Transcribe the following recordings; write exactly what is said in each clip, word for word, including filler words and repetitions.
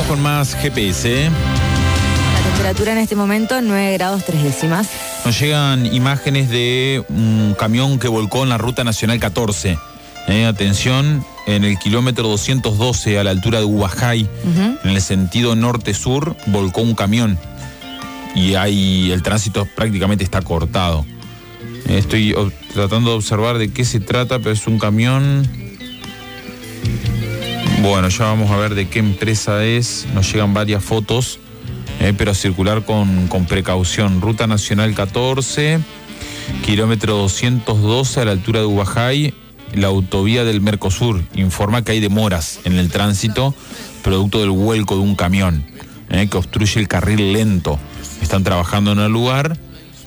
Vamos con más G P S. La temperatura en este momento nueve grados tres décimas. Nos llegan imágenes de un camión que volcó en la Ruta Nacional catorce. Eh, atención, en el kilómetro doscientos doce, a la altura de Ubajay, uh-huh. en el sentido norte-sur, volcó un camión. Y ahí el tránsito prácticamente está cortado. Eh, estoy ob- tratando de observar de qué se trata, pero es un camión... Bueno, ya vamos a ver de qué empresa es. Nos llegan varias fotos, eh, pero circular con, con precaución. Ruta Nacional catorce, kilómetro doscientos doce, a la altura de Ubajay, la autovía del Mercosur. Informa que hay demoras en el tránsito, producto del vuelco de un camión, eh, que obstruye el carril lento. Están trabajando en el lugar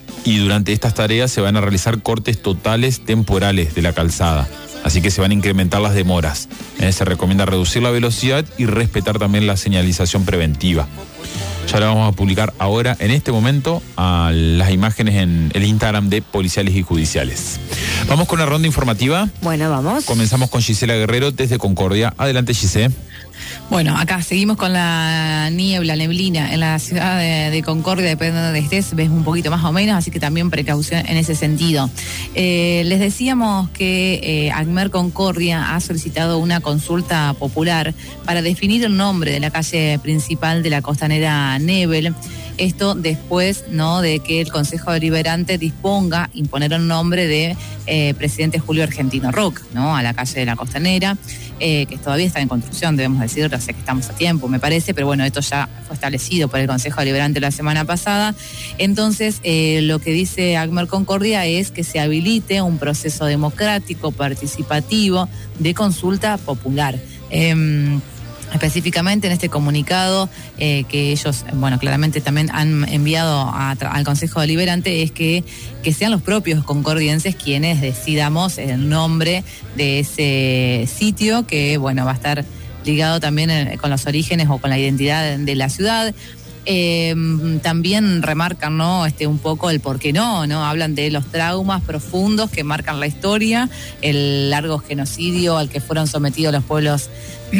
y durante estas tareas se van a realizar cortes totales temporales de la calzada. Así que se van a incrementar las demoras. Eh, se recomienda reducir la velocidad y respetar también la señalización preventiva. Ya la vamos a publicar ahora, en este momento, a las imágenes en el Instagram de Policiales y Judiciales. Vamos con la ronda informativa. Bueno, vamos. Comenzamos con Gisela Guerrero desde Concordia. Adelante, Gisela. Bueno, acá seguimos con la niebla, neblina en la ciudad de, de Concordia, depende de donde estés, ves un poquito más o menos, así que también precaución en ese sentido. Eh, les decíamos que eh, ACMER Concordia ha solicitado una consulta popular para definir el nombre de la calle principal de la costanera Nebel. Esto después, ¿no?, de que el Consejo Deliberante disponga imponer el nombre de eh, presidente Julio Argentino Roca, ¿no?, a la calle de la Costanera, eh, que todavía está en construcción, debemos decirlo, sé que estamos a tiempo, me parece, pero bueno, esto ya fue establecido por el Consejo Deliberante la semana pasada. Entonces, eh, lo que dice ACMER Concordia es que se habilite un proceso democrático, participativo, de consulta popular. Eh, Específicamente en este comunicado eh, que ellos, bueno, claramente también han enviado a, al Consejo Deliberante, es que, que sean los propios concordienses quienes decidamos el nombre de ese sitio, que, bueno, va a estar ligado también en, con los orígenes o con la identidad de la ciudad. Eh, también remarcan, ¿no?, este, un poco el por qué no, ¿no? Hablan de los traumas profundos que marcan la historia, el largo genocidio al que fueron sometidos los pueblos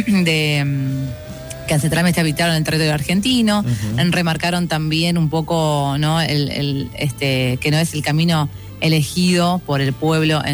de que ancestralmente habitaron en el territorio argentino. Uh-huh. Remarcaron también un poco, ¿no?, el, el, este, que no es el camino elegido por el pueblo en